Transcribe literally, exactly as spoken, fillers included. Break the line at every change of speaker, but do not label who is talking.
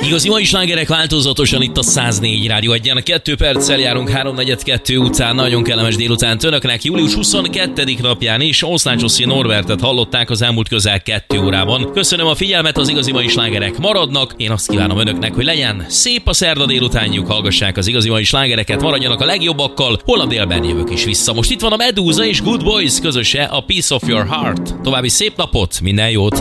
Igazi mai slágerek változatosan itt a száz négy Rádió egyen. Kettő perccel járunk háromnegyed kettő után. Nagyon kellemes délután önöknek. július huszonkettedike napján is Oszlácsoszi Norbertet hallották az elmúlt közel kettő órában. Köszönöm a figyelmet, az igazi mai slágerek maradnak. Én azt kívánom önöknek, hogy legyen szép a szerda délutánjuk, hallgassák az igazi mai slágereket, maradjanak a legjobbakkal. Holnap délben jövök is vissza. Most itt van a Medusa és Good Boys közöse, a Piece of Your Heart. További szép napot, minden jót!